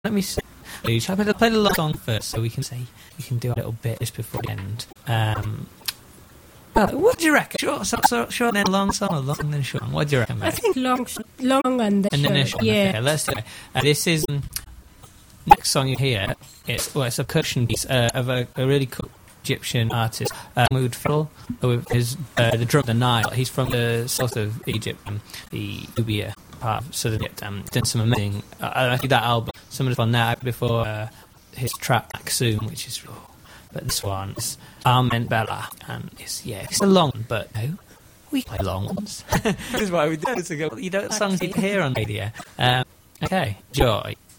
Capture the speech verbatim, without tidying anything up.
let me see. Shall I play the long song first so we can say we can do a little bit just before the end? Um, well, what do you reckon? Short, short, short, short and then long song, or long and then short? What do you reckon, mate? I think long, long and then and short. Then short. Yeah. Okay, let's do it. Uh, this is um, next song you hear. It's well, it's a percussion piece uh, of a, a really cool Egyptian artist, uh, Mahmoud Fadl, with his uh, the drum, the Nile. He's from the south of Egypt, um, the Nubia part of southern Egypt. Um, done some amazing. Uh, I think that album, some of the one now before uh, his track Aksum, which is. Oh, but this one is Armen Bella, and it's yeah, it's a long one, but no, we play long ones. This is why we do it. You know, songs you hear on radio. Um, okay, Joy.